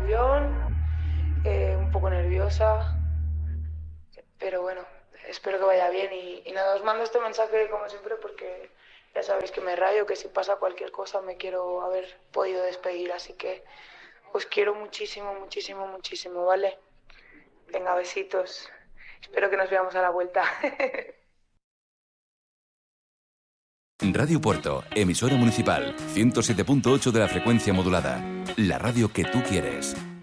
avión, un poco nerviosa, pero bueno, espero que vaya bien y nada, os mando este mensaje como siempre porque ya sabéis que me rayo, que si pasa cualquier cosa me quiero haber podido despedir, así que os quiero muchísimo, muchísimo, muchísimo, ¿vale? Venga, besitos. Espero que nos veamos a la vuelta. Radio Puerto, emisora municipal, 107.8 de la frecuencia modulada. La radio que tú quieres.